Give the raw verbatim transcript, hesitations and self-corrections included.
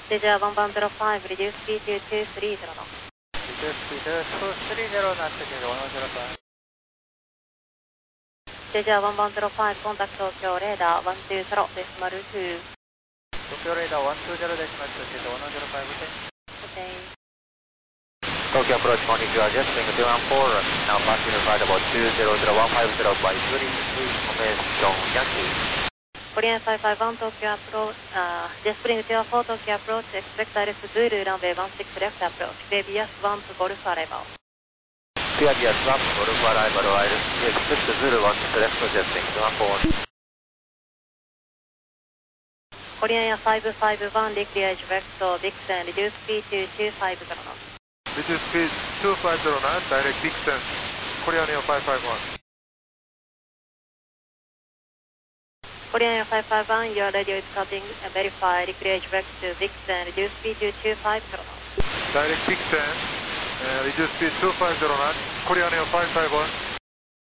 Stasia one one zero five, reduce speed to two three zero knots. Reduce speed to two three zero knots, one one zero five. Stasia one one zero five, contact Tokyo radar one two zero decimal two. Tokyo radar one two zero decimal two, one one zero five, okay? Okay. Tokyo approach, konnichiwa, jet wing two one four, now passing flight about two zero zero one five zero by three three formation Yankee. Korean five five one, Tokyo approach, uh, jet spring two one four, Tokyo approach, expect Alex Zulu, runway one six left approach, clear B S one to Golf arrival. Clear B S one to Golf arrival, expect Zulu one six left, jet spring two one four. Korean five five one, declear vector, Dixon, reduce speed to two five zero knots. Reduce speed two five zero knots, direct Dixon, Korean Air five five one. Korean five five one, your radio is cutting, uh, verify, declear vector, Dixon, reduce speed to two five zero knots. Direct Dixon, uh, reduce speed two five zero knots, Korean Air five five one.